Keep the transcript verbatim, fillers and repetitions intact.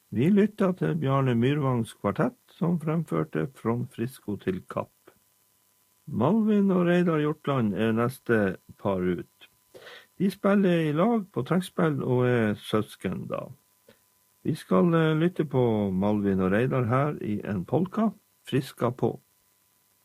Vi lytta til Bjarne Myrvangs kvartett, som fremførte From Frisco til Kapp. Malvin og Reidar Hjortland er neste par ut. De spiller i lag på trekkspill og er søsken da. Vi skal lytte på Malvin og Reidar her i en polka, Friska på.